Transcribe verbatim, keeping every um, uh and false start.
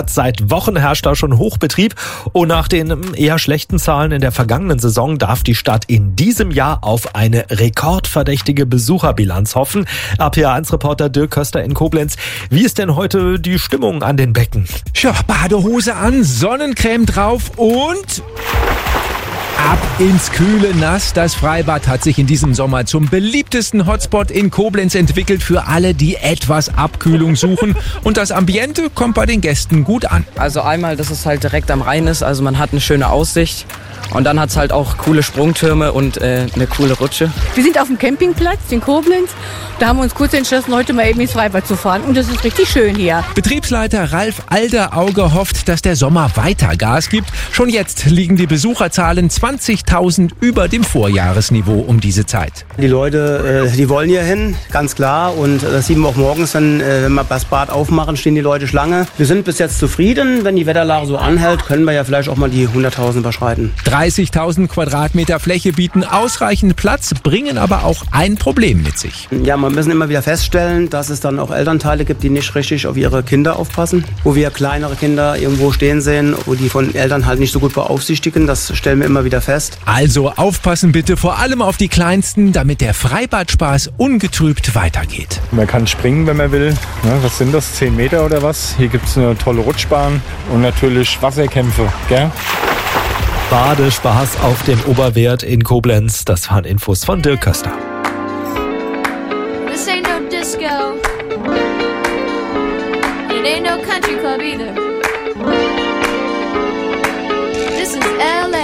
Seit Wochen herrscht da schon Hochbetrieb und nach den eher schlechten Zahlen in der vergangenen Saison darf die Stadt in diesem Jahr auf eine rekordverdächtige Besucherbilanz hoffen. R P A eins Reporter Dirk Köster in Koblenz. Wie ist denn heute die Stimmung an den Becken? Ja, Badehose an, Sonnencreme drauf und ab ins kühle Nass. Das Freibad hat sich in diesem Sommer zum beliebtesten Hotspot in Koblenz entwickelt für alle, die etwas Abkühlung suchen. Und das Ambiente kommt bei den Gästen gut an. Also einmal, dass es halt direkt am Rhein ist, also man hat eine schöne Aussicht. Und dann hat es halt auch coole Sprungtürme und äh, eine coole Rutsche. Wir sind auf dem Campingplatz in Koblenz. Da haben wir uns kurz entschlossen, heute mal eben ins Freibad zu fahren. Und das ist richtig schön hier. Betriebsleiter Ralf Alderauge hofft, dass der Sommer weiter Gas gibt. Schon jetzt liegen die Besucherzahlen zwanzigtausend über dem Vorjahresniveau um diese Zeit. Die Leute, äh, die wollen hier hin, ganz klar. Und das sieht man auch morgens, wenn, äh, wenn wir das Bad aufmachen, stehen die Leute Schlange. Wir sind bis jetzt zufrieden. Wenn die Wetterlage so anhält, können wir ja vielleicht auch mal die hunderttausend überschreiten. dreißigtausend Quadratmeter Fläche bieten ausreichend Platz, bringen aber auch ein Problem mit sich. Ja, wir müssen immer wieder feststellen, dass es dann auch Elternteile gibt, die nicht richtig auf ihre Kinder aufpassen. Wo wir kleinere Kinder irgendwo stehen sehen, wo die von Eltern halt nicht so gut beaufsichtigen, das stellen wir immer wieder fest. Also aufpassen bitte, vor allem auf die Kleinsten, damit der Freibad-Spaß ungetrübt weitergeht. Man kann springen, wenn man will. Was sind das, zehn Meter oder was? Hier gibt es eine tolle Rutschbahn und natürlich Wasserkämpfe, gell? Badespaß auf dem Oberwert in Koblenz. Das waren Infos von Dirk Köster. This ain't no disco. It ain't no country club either. This is L A